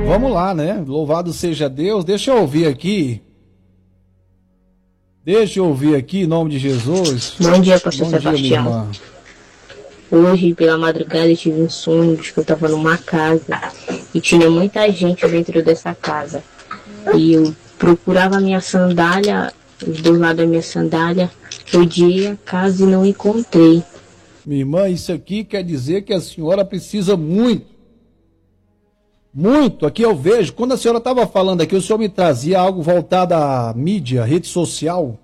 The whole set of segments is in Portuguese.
Vamos lá, né? Louvado seja Deus. Deixa eu ouvir aqui. Em nome de Jesus. Bom dia, pastor Sebastião. Hoje, pela madrugada, eu tive um sonho de que eu estava numa casa e tinha muita gente dentro dessa casa. E eu procurava a minha sandália, os dois lados da minha sandália, rodei a casa e não encontrei. Minha irmã, isso aqui quer dizer que a senhora precisa muito. Muito. Aqui eu vejo, quando a senhora estava falando aqui, o senhor me trazia algo voltado à mídia, rede social.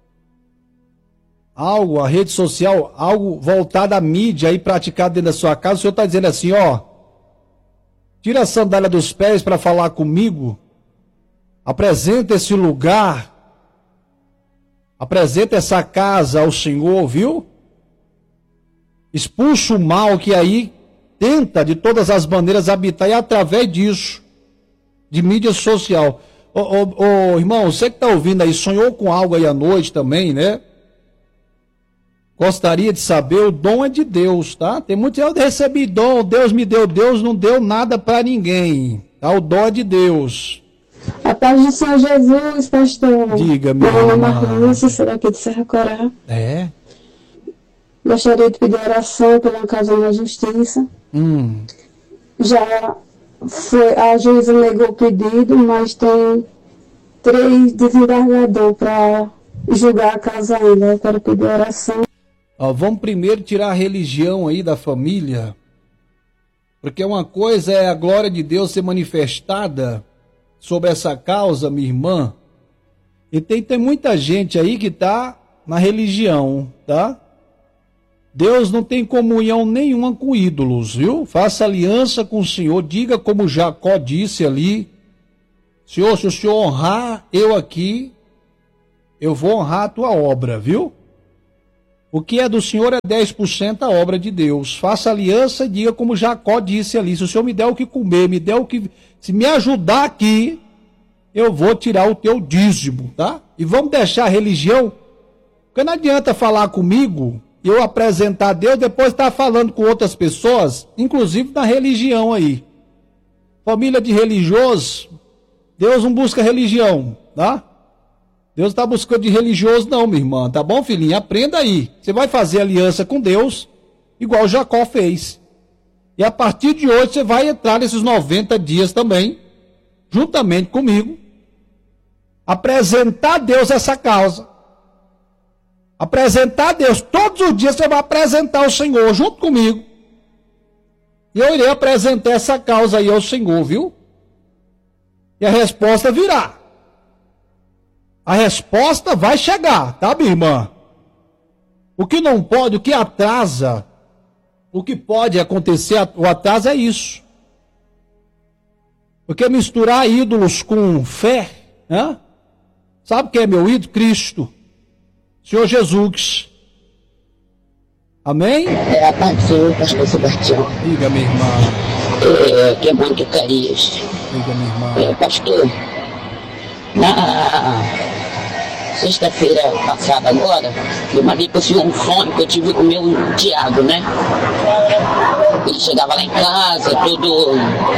A rede social, algo voltado à mídia aí praticado dentro da sua casa. O senhor está dizendo assim, ó, tira a sandália dos pés para falar comigo, apresenta esse lugar, apresenta essa casa ao Senhor, viu? Expulsa o mal que aí tenta de todas as maneiras habitar, e através disso, de mídia social. Ô, irmão, você que está ouvindo aí, sonhou com algo aí à noite também, né? Gostaria de saber, o dom é de Deus, tá? Tem muitos, eu recebi dom, Deus me deu, Deus não deu nada para ninguém, tá? O dom é de Deus. A paz do Senhor Jesus, pastor. Diga, meu irmão. Meu nome é Marlúcia, sou daqui de Serra Corá. É? Gostaria de pedir oração pela causa na justiça. Já foi, a juíza negou o pedido, mas tem 3 desembargadores para julgar a causa ainda. Eu quero pedir oração. Vamos primeiro tirar a religião aí da família, porque uma coisa é a glória de Deus ser manifestada sobre essa causa, minha irmã, e tem muita gente aí que está na religião, tá? Deus não tem comunhão nenhuma com ídolos, viu? Faça aliança com o Senhor, diga como Jacó disse ali, Senhor, se o Senhor honrar eu aqui, eu vou honrar a tua obra, viu? O que é do Senhor é 10% a obra de Deus. Faça aliança e diga como Jacó disse ali, se o Senhor me der o que comer, me der o que... Se me ajudar aqui, eu vou tirar o teu dízimo, tá? E vamos deixar a religião, porque não adianta falar comigo, eu apresentar Deus, depois estar falando com outras pessoas, inclusive na religião aí. Família de religiosos, Deus não busca religião, tá? Deus está buscando de religioso não, minha irmã, tá bom, filhinha? Aprenda aí. Você vai fazer aliança com Deus, igual Jacó fez. E a partir de hoje você vai entrar nesses 90 dias também, juntamente comigo, apresentar a Deus essa causa. Apresentar a Deus, todos os dias você vai apresentar ao Senhor, junto comigo. E eu irei apresentar essa causa aí ao Senhor, viu? E a resposta virá. A resposta vai chegar, tá, minha irmã? O que não pode, o que atrasa, o que pode acontecer, o atraso é isso. Porque misturar ídolos com fé, né? Sabe quem é meu ídolo? Cristo. Senhor Jesus. Amém? É a paz do Senhor, pastor Sebastião. Diga, minha irmã. Que é muito Carias. Diga, minha irmã. Pastor, na sexta-feira passada agora, eu mandei para o senhor um sonho que eu tive com o meu Tiago, né? Ele chegava lá em casa, todo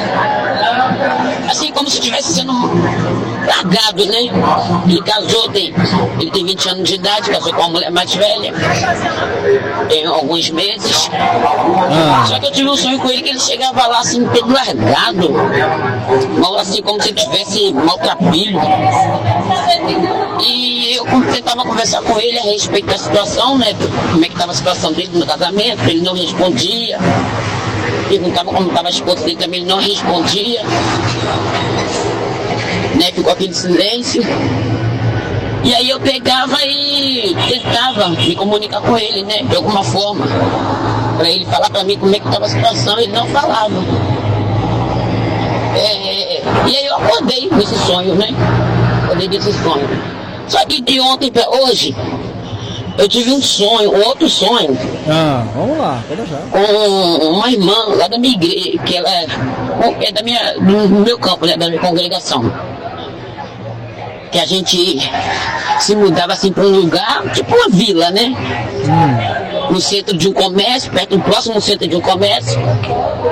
assim como se estivesse sendo largado, né? Ele casou, ele tem 20 anos de idade, casou com uma mulher mais velha, tem alguns meses. Só que eu tive um sonho com ele que ele chegava lá assim, todo largado, mal assim como se tivesse maltrapilho. E eu tentava conversar com ele a respeito da situação, né? Como é que estava a situação dele no casamento, ele não respondia. Perguntava como estava a esposa dele também, ele não respondia. Né? Ficou aquele silêncio. E aí eu pegava e tentava me comunicar com ele, né? De alguma forma. Para ele falar para mim como é que estava a situação, ele não falava. E aí eu acordei nesse sonho, né? Acordei desse sonho. Só que de ontem para hoje, eu tive um sonho, um outro sonho. Vamos lá, pode já. Com uma irmã lá da minha igreja, que ela é do meu campo, né, da minha congregação. Que a gente se mudava assim para um lugar, tipo uma vila, né? No centro de um comércio, próximo do centro de um comércio.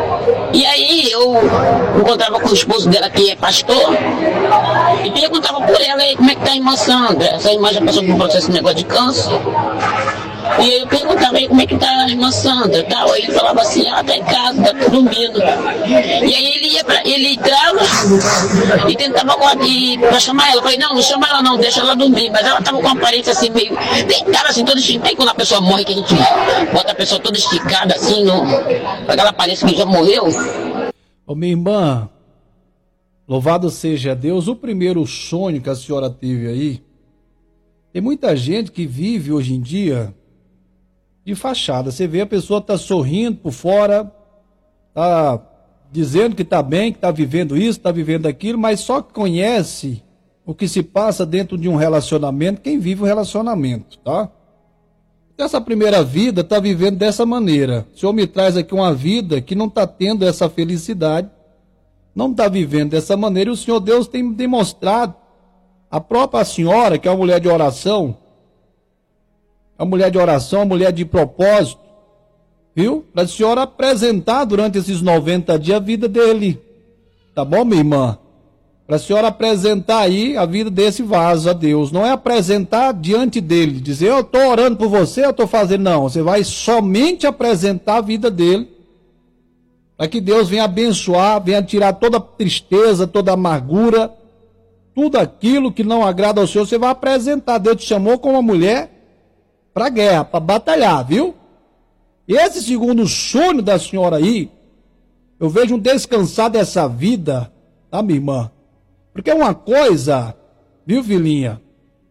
E aí eu encontrava com o esposo dela, que é pastor, e perguntava por ela aí como é que tá a irmã Sandra. Essa irmã já passou por um processo de negócio de câncer. E aí eu perguntava aí como é que tá a irmã Sandra, tal. Aí ele falava assim, ela tá em casa, tá dormindo. E aí ele entrava e tentava pra chamar ela. Eu falei, não chama ela não, deixa ela dormir. Mas ela tava com a aparência assim, meio deitada assim, toda esticada. Tem quando a pessoa morre que a gente bota a pessoa toda esticada assim, pra que ela pareça que já morreu. Ô minha irmã, louvado seja Deus, o primeiro sonho que a senhora teve aí, tem muita gente que vive hoje em dia de fachada. Você vê a pessoa tá sorrindo por fora, tá dizendo que tá bem, que tá vivendo isso, tá vivendo aquilo, mas só conhece o que se passa dentro de um relacionamento quem vive o relacionamento, tá? Essa primeira vida tá vivendo dessa maneira. O Senhor me traz aqui uma vida que não tá tendo essa felicidade, não tá vivendo dessa maneira, e o Senhor Deus tem demonstrado, a própria senhora, que é uma mulher de oração, uma mulher de propósito, viu? Para a senhora apresentar durante esses 90 dias a vida dele. Tá bom, minha irmã? Para a senhora apresentar aí a vida desse vaso a Deus. Não é apresentar diante dele, dizer, eu estou orando por você, eu estou fazendo. Não, você vai somente apresentar a vida dele, para que Deus venha abençoar, venha tirar toda a tristeza, toda a amargura, tudo aquilo que não agrada ao Senhor, você vai apresentar. Deus te chamou como uma mulher para guerra, para batalhar, viu? E esse segundo sonho da senhora aí, eu vejo um descansar dessa vida, tá, minha irmã? Porque é uma coisa, viu, filhinha?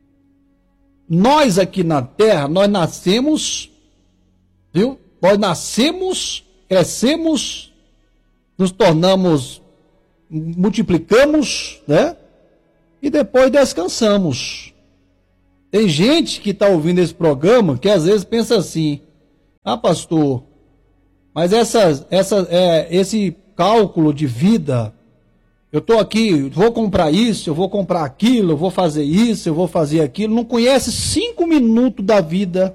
Nós aqui na terra, nós nascemos, viu? Nós nascemos, crescemos, nos tornamos, multiplicamos, né? E depois descansamos. Tem gente que está ouvindo esse programa que às vezes pensa assim, ah, pastor, mas esse cálculo de vida, eu estou aqui, vou comprar isso, eu vou comprar aquilo, eu vou fazer isso, eu vou fazer aquilo, não conhece 5 minutos da vida